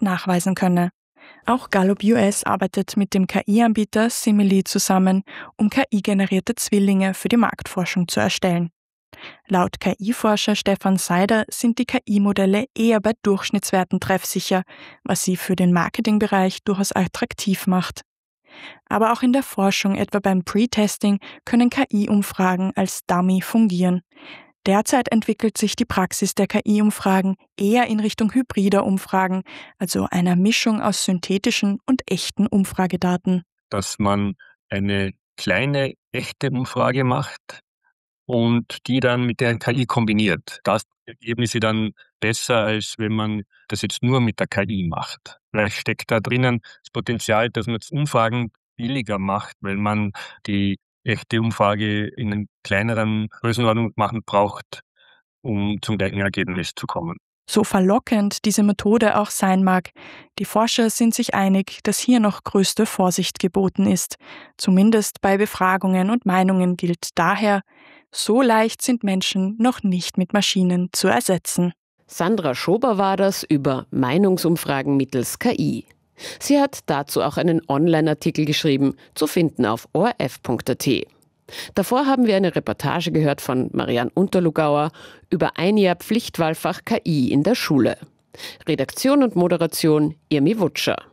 Echtheit nachweisen könne. Auch Gallup US arbeitet mit dem KI-Anbieter Simile zusammen, um KI-generierte Zwillinge für die Marktforschung zu erstellen. Laut KI-Forscher Stefan Seider sind die KI-Modelle eher bei Durchschnittswerten treffsicher, was sie für den Marketingbereich durchaus attraktiv macht. Aber auch in der Forschung, etwa beim Pre-Testing, können KI-Umfragen als Dummy fungieren. Derzeit entwickelt sich die Praxis der KI-Umfragen eher in Richtung hybrider Umfragen, also einer Mischung aus synthetischen und echten Umfragedaten. Dass man eine kleine, echte Umfrage macht und die dann mit der KI kombiniert. Das Ergebnisse dann besser, als wenn man das jetzt nur mit der KI macht. Vielleicht steckt da drinnen das Potenzial, dass man jetzt Umfragen billiger macht, weil man die echte Umfrage in einer kleineren Größenordnung machen braucht, um zum gleichen Ergebnis zu kommen. So verlockend diese Methode auch sein mag, die Forscher sind sich einig, dass hier noch größte Vorsicht geboten ist. Zumindest bei Befragungen und Meinungen gilt daher, so leicht sind Menschen noch nicht mit Maschinen zu ersetzen. Sandra Schober war das über Meinungsumfragen mittels KI. Sie hat dazu auch einen Online-Artikel geschrieben, zu finden auf ORF.at. Davor haben wir eine Reportage gehört von Marianne Unterlugauer über ein Jahr Pflichtwahlfach KI in der Schule. Redaktion und Moderation Irmi Wutscher.